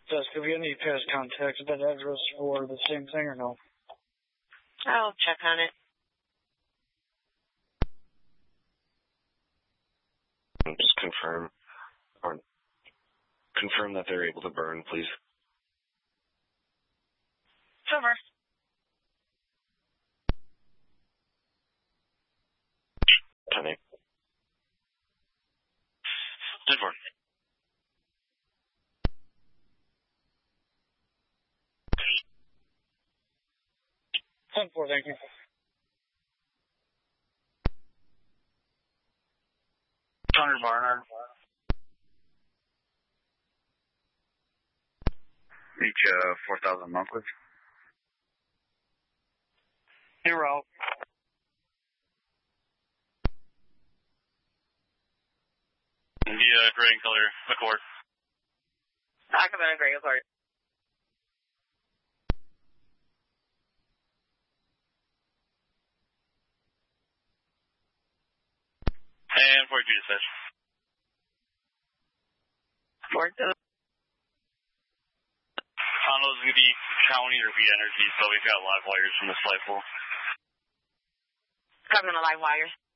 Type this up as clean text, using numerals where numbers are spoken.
desk. Have you any past contacts at that address for the same thing or no? I'll check on it. Just confirm that they're able to burn, please. Over. 10-8. 10-4. Thank you. Connor Barnard. Reach 4,000 monthly. You're out. The gray and color Accord. I come in a gray Accord. And 42 dispatch. 42. Condo's going to be county or be energy, so we've got live wires from the slide pool. Covering the live wires.